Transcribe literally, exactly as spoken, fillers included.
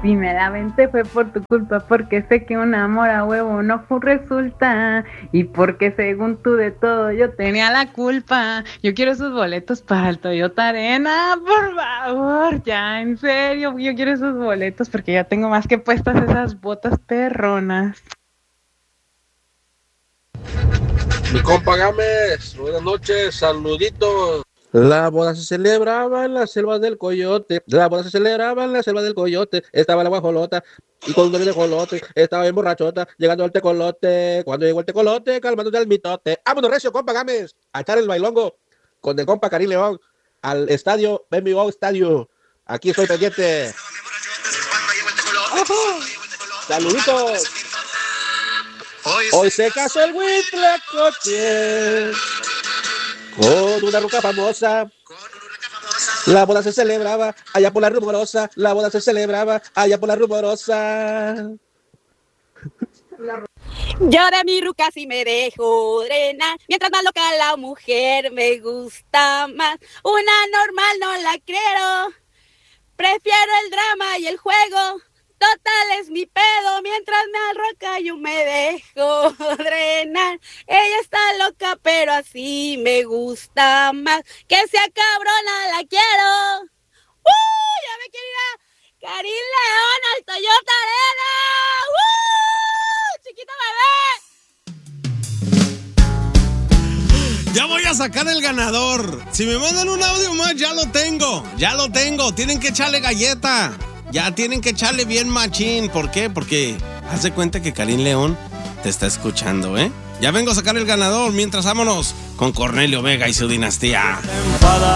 Si me la aventé fue por tu culpa, porque sé que un amor a huevo no fue resulta, y porque según tú de todo yo tenía la culpa. Yo quiero esos boletos para el Toyota Arena, por favor, ya, en serio, yo quiero esos boletos porque ya tengo más que puestas esas botas perronas. Mi compa Gámez, buenas noches, saluditos. La boda se celebraba en la selva del Coyote, la boda se celebraba en la selva del Coyote, estaba la guajolota, y con un de colote, estaba bien borrachota, llegando al tecolote, cuando llegó el tecolote, calmándote al mitote. ¡Vámonos recio, compa Gámez! A echar el bailongo con el compa Karim León, al estadio, B M O Estadio. Aquí estoy pendiente. ¡Saluditos! Hoy se casó el Huitlacoche con una ruca famosa. La boda se celebraba allá por la rumorosa. La boda se celebraba allá por la rumorosa. Yo de mi ruca sí me dejo drenar. Mientras más loca la mujer me gusta más. Una normal no la quiero. Prefiero el drama y el juego. Total es mi pedo, mientras me arroca yo me dejo drenar. Ella está loca, pero así me gusta más. Que sea cabrona, la quiero. ¡Uh! Ya me quiero ir a Karim León al Toyota Arena. ¡Uh! Chiquito bebé. Ya voy a sacar el ganador. Si me mandan un audio más, ya lo tengo. Ya lo tengo. Tienen que echarle galleta. Ya tienen que echarle bien machín. ¿Por qué? Porque haz de cuenta que Karim León te está escuchando, ¿eh? Ya vengo a sacar el ganador. Mientras, vámonos con Cornelio Vega y su dinastía.